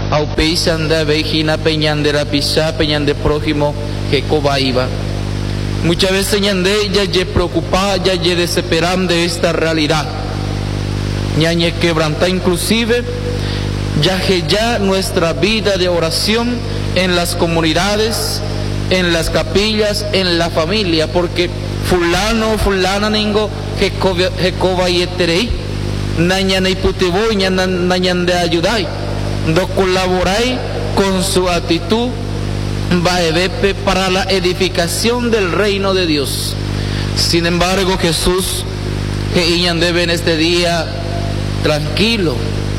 aupeisan de vejina peñande rapisa peñande prójimo que cobaiba. Muchas veces ñande ya ye preocupada, ya ye desesperada de esta realidad. Ñañe quebranta inclusive ya nuestra vida de oración en las comunidades, en las capillas, en la familia, porque fulana ningo que cobayeterei, nañane puteboy, nañande ayudai, do colaborai con su actitud baebepe para la edificación del reino de Dios. Sin embargo, Jesús que iñan debe en este día tranquilo.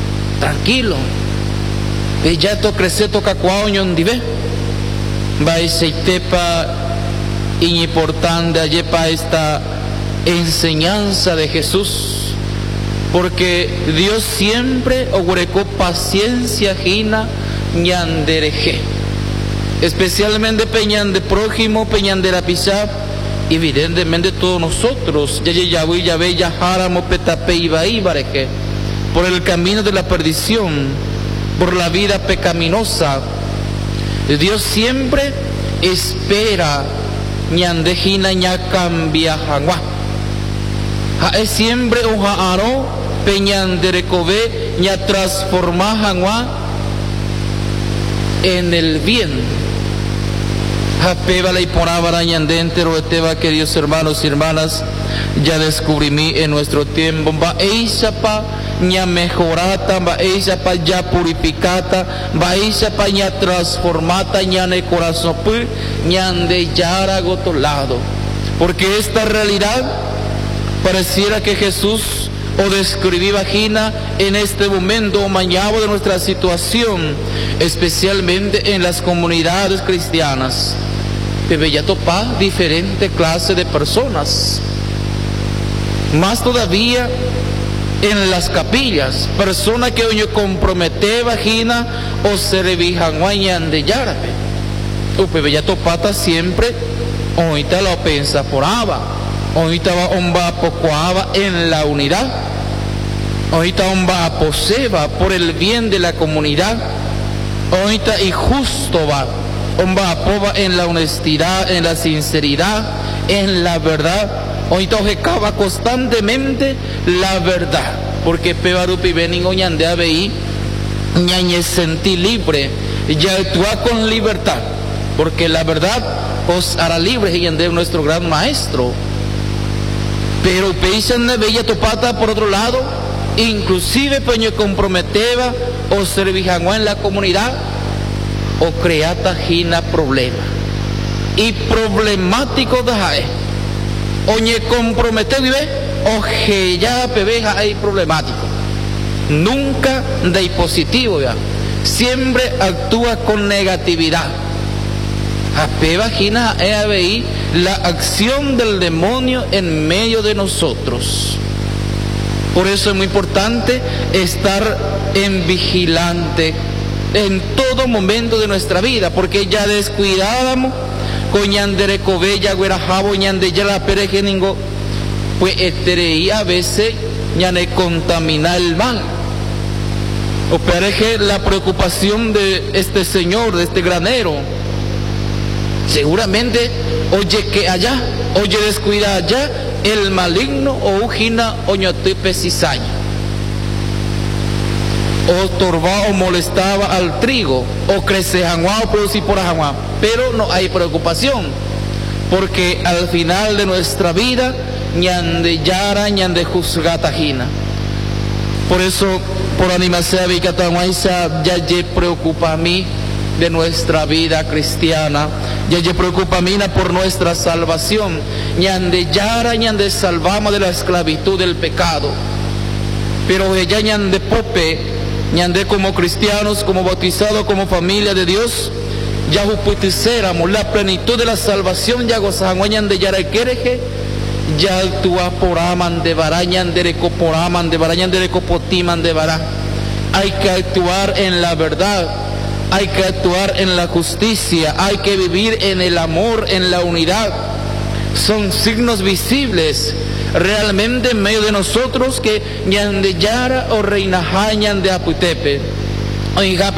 Ya to crece toca cuaño dive. Va ese tepa importante allí para esta enseñanza de Jesús, porque Dios siempre ogrecó paciencia gina ñandereje, especialmente peñan de prójimo, peñan de la pisa, evidentemente todos nosotros, ya járamo petape ibareje, por el camino de la perdición, por la vida pecaminosa. Dios siempre espera ñandejina ña cambia jangua. Es siempre oja aro peñanderecove ña transforma jangua en el bien. Japeva la iponabara ñandente roeteva, queridos hermanos y hermanas, ya descubrí en nuestro tiempo va eisapa ña mejorata, va eisapa ya purificata, va eisapa ña transformata, ña ne corazón ñande yara gotolado, porque esta realidad pareciera que Jesús o describí vagina en este momento mañana de nuestra situación, especialmente en las comunidades cristianas. Debe ya topar diferente clase de personas. Más todavía en las capillas, personas que hoy compromete vagina o se revijan de yarape. Upebe ya topata siempre, ahorita la pensa por aba, ahorita va omba pocoaba en la unidad, ahorita omba poseba por el bien de la comunidad, ahorita y justo va, omba apoba en la honestidad, en la sinceridad, en la verdad. Ahorita ojecaba constantemente la verdad, porque pevarupi beningo ñande abei ñañe sentí libre, ya actúa con libertad, porque la verdad os hará libres y ande nuestro gran maestro. Pero peisan de bella topata por otro lado, inclusive peño comprometeba o servijanua en la comunidad o creata gina problema y problemático de jae. Oñe compromete vive, oje ya pebeja hay problemático. Nunca de positivo ya. Siempre actúa con negatividad. Ape vagina EABI la acción del demonio en medio de nosotros. Por eso es muy importante estar en vigilante en todo momento de nuestra vida, porque ya descuidábamos coñandere cobella guerajabo ñande ya la perejeningo pues a veces ñane contamina el mal o pereje la preocupación de este señor, de este granero. Seguramente oye que allá, oye descuida allá el maligno o ujina oñotipe cizaña o torba o molestaba al trigo o crece janguá o producir por janguá, pero no hay preocupación, porque al final de nuestra vida ñande yara ñande juzgatajina. Por eso por animación vicatahuaysa ya ye preocupa a mí de nuestra vida cristiana, ya ye preocupa a mí por nuestra salvación, ñande yara ñande salvamos de la esclavitud del pecado, pero ella ñande pope ñande como cristianos, como bautizados, como familia de Dios, ya juputicéramos la plenitud de la salvación, ya gozamos ñande yara quereje, ya actúa por aman de vará, ñande recoporaman de vará, ñande recopotiman de vará. Hay que actuar en la verdad, hay que actuar en la justicia, hay que vivir en el amor, en la unidad. Son signos visibles realmente en medio de nosotros que ñande yara o reinaja ñande aputepe.